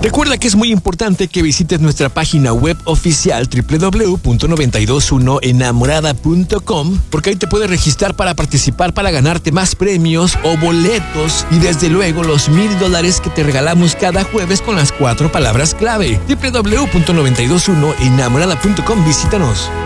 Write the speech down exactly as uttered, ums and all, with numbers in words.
Recuerda que es muy importante que visites nuestra página web oficial doble u doble u doble u punto noventa y dos uno enamorada punto com, porque ahí te puedes registrar para participar para ganarte más premios o boletos y desde luego los mil dólares que te regalamos cada jueves con las cuatro palabras clave. doble u doble u doble u punto noventa y dos uno enamorada punto com, visítanos.